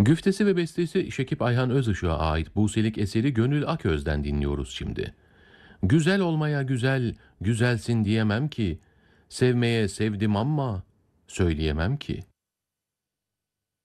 Güftesi ve bestesi Şekip Ayhan Özışık'a ait Buselik eseri Gönül Aköz'den dinliyoruz şimdi. Güzel olmaya güzel, güzelsin diyemem ki, sevmeye sevdim ama söyleyemem ki.